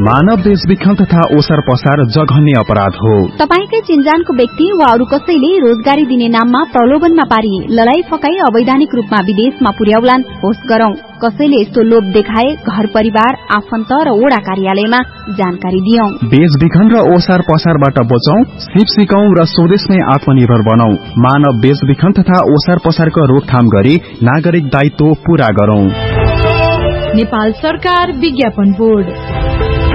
मानव बेचबिखन तथा ओसार पसार जघन्य अपराध हो। तपाईकै चिन्जानको व्यक्ति वा अरू कसैले रोजगारी दिने नाममा प्रलोभनमा पारी लडाई फकाई अवैधानिक रूपमा विदेशमा पुर्याउलान् होस् गरौं। कसैले यस्तो लोभ देखाए घर परिवार आफन्त र ओडा कार्यालयमा जानकारी दियौं। बेचबिखन र ओसार पसारबाट बचौं, सिप सिकौं र स्वदेशमै आत्मनिर्भर बनौं। मानव बेचबिखन तथा ओसार पसारको रोकथाम गरी नागरिक दायित्व पूरा गरौं। नेपाल सरकार विज्ञापन बोर्ड।